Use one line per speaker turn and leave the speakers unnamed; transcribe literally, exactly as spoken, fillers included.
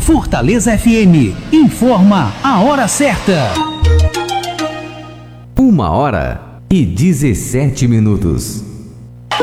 Fortaleza F M informa a hora certa.
Uma hora e dezessete minutos.